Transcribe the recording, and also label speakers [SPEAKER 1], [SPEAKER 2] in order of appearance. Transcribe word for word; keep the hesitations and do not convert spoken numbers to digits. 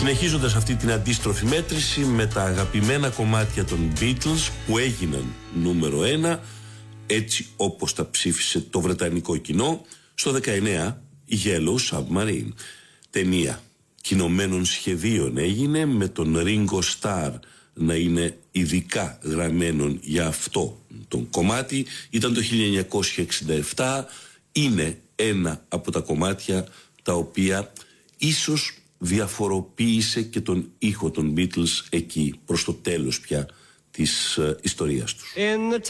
[SPEAKER 1] Συνεχίζοντας αυτή την αντίστροφη μέτρηση με τα αγαπημένα κομμάτια των Beatles που έγιναν νούμερο ένα, έτσι όπως τα ψήφισε το βρετανικό κοινό, στο δεκαεννιά η Yellow Submarine. Ταινία κοινωμένων σχεδίων έγινε, με τον Ringo Starr να είναι ειδικά γραμμένον για αυτό το κομμάτι. Ήταν το χίλια εννιακόσια εξήντα επτά. Είναι ένα από τα κομμάτια τα οποία ίσως διαφοροποίησε και τον ήχο των Beatles εκεί προς το τέλος πια της uh, ιστορίας τους.
[SPEAKER 2] In the